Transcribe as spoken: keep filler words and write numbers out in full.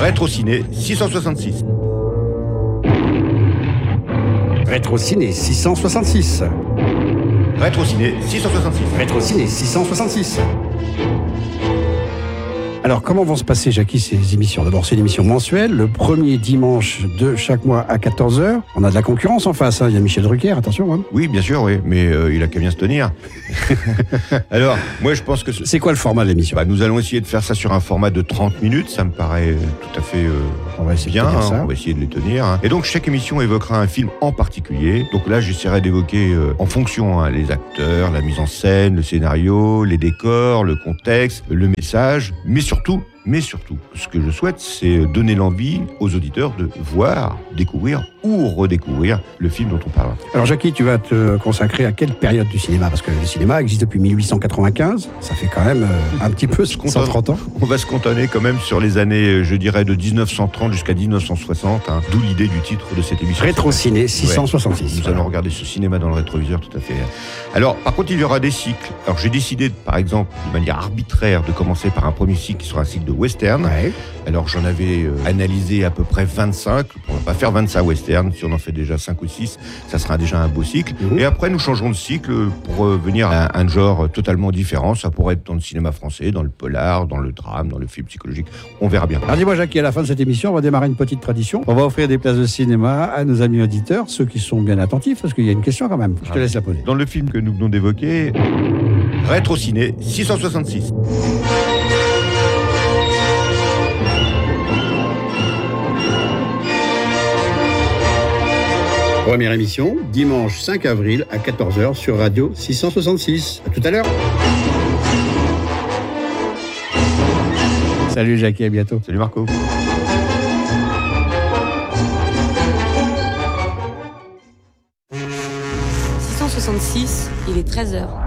Rétro Ciné six cent soixante-six. Rétro Ciné six cent soixante-six. Rétro Ciné six cent soixante-six. Rétro Ciné six cent soixante-six. Alors, comment vont se passer, Jackie, ces émissions? D'abord, c'est une émission mensuelle, le premier dimanche de chaque mois à quatorze heures. On a de la concurrence en face, hein. Il y a Michel Drucker, attention. Hein. Oui, bien sûr, oui, mais euh, il a qu'à bien se tenir. Alors, moi, je pense que... C'est quoi le format de l'émission? Bah, nous allons essayer de faire ça sur un format de trente minutes, ça me paraît tout à fait euh, on va essayer bien, de tenir hein, ça. On va essayer de les tenir. Hein. Et donc, chaque émission évoquera un film en particulier. Donc là, j'essaierai d'évoquer euh, en fonction hein, les acteurs, la mise en scène, le scénario, les décors, le contexte, le message, mais surtout... Mais surtout, ce que je souhaite, c'est donner l'envie aux auditeurs de voir, découvrir ou redécouvrir le film dont on parlera. Alors Jackie, tu vas te consacrer à quelle période du cinéma? Parce que le cinéma existe depuis mille huit cent quatre-vingt-quinze, ça fait quand même euh, un petit peu cent trente ans. On va se cantonner quand même sur les années, je dirais, de dix-neuf cent trente jusqu'à dix-neuf cent soixante, hein, d'où l'idée du titre de cette émission. Rétro Ciné six cent soixante-six. Ouais. Nous voilà. allons regarder ce cinéma dans le rétroviseur, tout à fait. Alors, par contre, il y aura des cycles. Alors, j'ai décidé, par exemple, de manière arbitraire, de commencer par un premier cycle qui sera un cycle de western. Ouais. Alors, j'en avais euh, analysé à peu près vingt-cinq. On va pas faire vingt-cinq westerns. Si on en fait déjà cinq ou six, ça sera déjà un beau cycle. Mmh. Et après, nous changerons de cycle pour euh, venir à un genre totalement différent. Ça pourrait être dans le cinéma français, dans le polar, dans le drame, dans le film psychologique. On verra bien. Alors, dis-moi, Jackie, à la fin de cette émission, on va démarrer une petite tradition. On va offrir des places de cinéma à nos amis auditeurs, ceux qui sont bien attentifs, parce qu'il y a une question quand même. Je te ah, laisse la poser. Dans le film que nous venons d'évoquer, Rétro Ciné six cent soixante-six. Première émission, dimanche cinq avril à quatorze heures sur Radio six cent soixante-six. À tout à l'heure. Salut Jackie, à bientôt. Salut Marco. six cent soixante-six, il est treize heures.